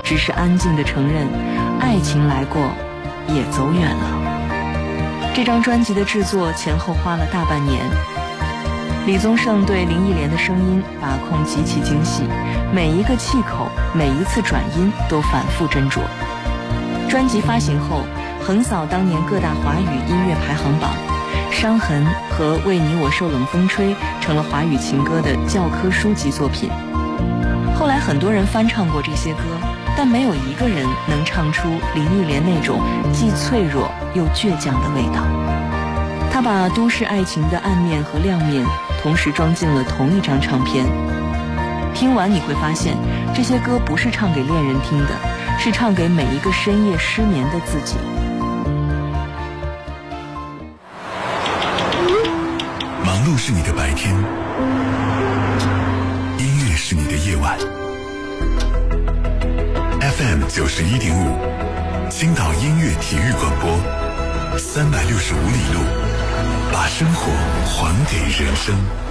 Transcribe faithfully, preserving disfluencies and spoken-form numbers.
只是安静地承认，爱情来过，也走远了。这张专辑的制作前后花了大半年。李宗盛对林忆莲的声音把控极其精细，每一个气口，每一次转音都反复斟酌。专辑发行后，横扫当年各大华语音乐排行榜，《伤痕》和《为你我受冷风吹》成了华语情歌的教科书级作品。后来很多人翻唱过这些歌，但没有一个人能唱出林忆莲那种既脆弱又倔强的味道。她把都市爱情的暗面和亮面同时装进了同一张唱片。听完你会发现，这些歌不是唱给恋人听的，是唱给每一个深夜失眠的自己。 忙碌是你的白天，音乐是你的夜晚。F M 九十一点五，青岛音乐体育广播，三百六十五里路，把生活还给人生。